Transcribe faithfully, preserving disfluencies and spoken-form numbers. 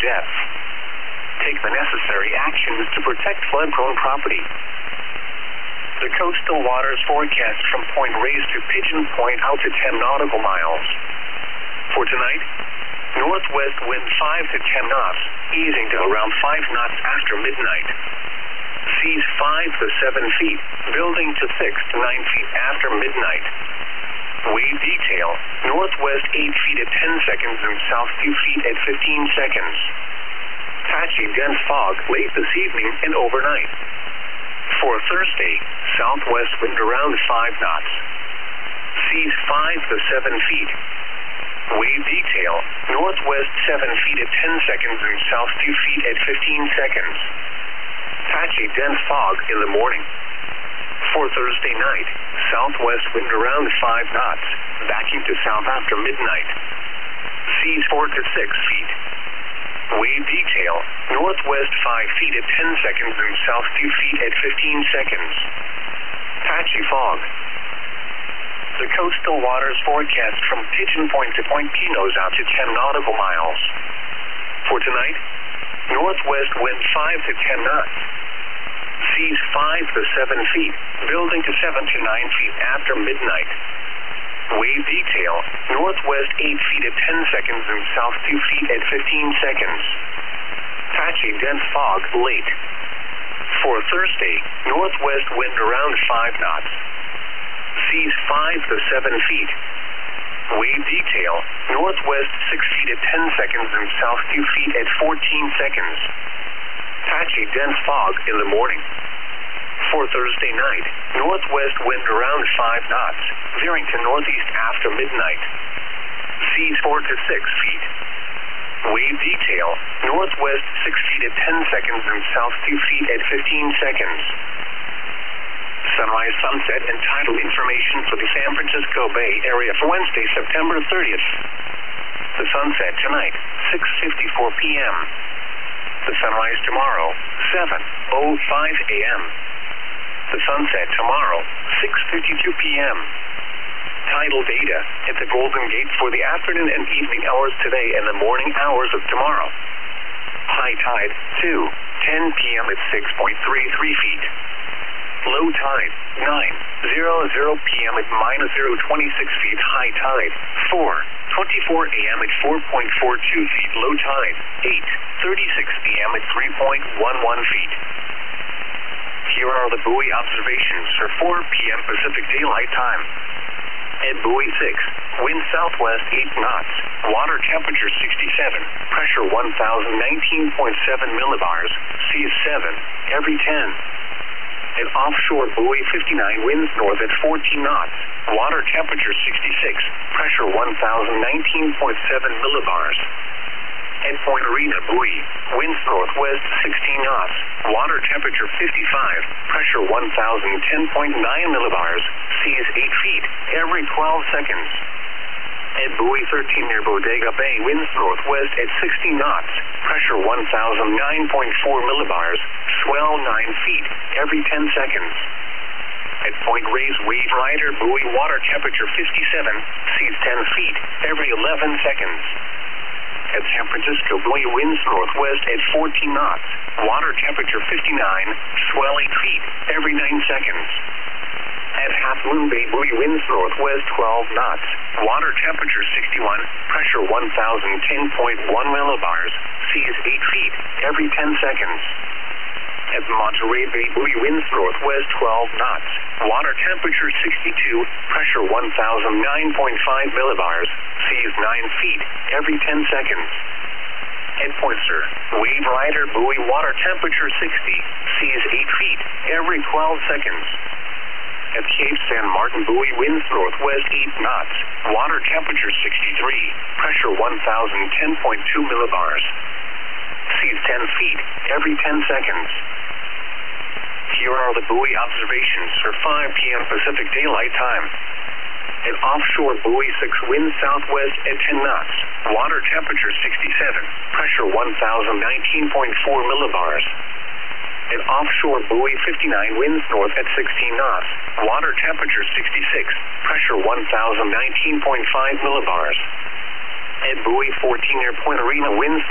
deaths. Take the necessary actions to protect flood-prone property. The coastal waters forecast from Point Reyes to Pigeon Point out to ten nautical miles. For tonight, northwest wind five to ten knots, easing to around five knots after midnight. Seas five to seven feet, building to six to nine feet after midnight. Wave detail, northwest eight feet at ten seconds and south two feet at fifteen seconds. Patchy dense fog late this evening and overnight. For Thursday, southwest wind around five knots. Seas five to seven feet. Wave detail, northwest seven feet at ten seconds and south two feet at fifteen seconds. Patchy dense fog in the morning. For Thursday night, southwest wind around five knots, backing to south after midnight. Seas four to six feet. Wave detail, northwest five feet at ten seconds and south two feet at fifteen seconds. Patchy fog. The coastal waters forecast from Pigeon Point to Point Pinos out to ten nautical miles. For tonight, northwest wind five to ten knots. Seas five to seven feet, building to seven to nine feet after midnight. Wave detail, northwest eight feet at ten seconds and south two feet at fifteen seconds. Patchy dense fog late. For Thursday, northwest wind around five knots. Seas five to seven feet. Wave detail, northwest six feet at ten seconds and south two feet at fourteen seconds. Patchy dense fog in the morning. For Thursday night, northwest wind around five knots, veering to northeast after midnight. Seas four to six feet. Wave detail, northwest six feet at ten seconds and south two feet at fifteen seconds. Sunrise, sunset, and tidal information for the San Francisco Bay Area for Wednesday, September thirtieth. The sunset tonight, six fifty-four p m The sunrise tomorrow, seven oh five a m The sunset tomorrow, six fifty-two p m Tidal data at the Golden Gate for the afternoon and evening hours today and the morning hours of tomorrow. High tide, two ten p m at six point three three feet. Low tide, nine hundred p m at minus zero point two six feet. High tide, four twenty-four a m at four point four two feet. Low tide, eight thirty-six p m at three point one one feet. Here are the buoy observations for four p m Pacific Daylight Time. At buoy six, wind southwest eight knots, water temperature sixty-seven, pressure one thousand nineteen point seven millibars, seas seven, every ten. At offshore buoy fifty-nine, winds north at fourteen knots, water temperature sixty-six, pressure one thousand nineteen point seven millibars. At Point Arena buoy, winds northwest sixteen knots, water temperature fifty-five, pressure one thousand ten point nine millibars, seas eight feet, every twelve seconds. At buoy thirteen near Bodega Bay, winds northwest at sixty knots, pressure one thousand nine point four millibars, swell nine feet, every ten seconds. At Point Reyes Wave Rider buoy, water temperature fifty-seven, seas ten feet, every eleven seconds. At San Francisco buoy, winds northwest at fourteen knots, water temperature fifty-nine, swell eight feet, every nine seconds. At Half Moon Bay buoy, winds northwest twelve knots, water temperature sixty-one, pressure one thousand ten point one millibars, seas eight feet, every ten seconds. At Monterey Bay buoy, winds northwest twelve knots, water temperature sixty-two, pressure one thousand nine point five millibars, seas nine feet, every ten seconds. At Point Sur, Wave Rider buoy, water temperature sixty, seas eight feet, every twelve seconds. At Cape San Martin buoy, winds northwest eight knots, water temperature sixty-three, pressure one thousand ten point two millibars, seas ten feet, every ten seconds. Here are the buoy observations for five p m Pacific Daylight Time. At offshore buoy six, wind southwest at ten knots, water temperature sixty-seven, pressure one thousand nineteen point four millibars. At offshore buoy fifty-nine, winds north at sixteen knots, water temperature sixty-six, pressure one thousand nineteen point five millibars. At buoy fourteen near Point Arena, winds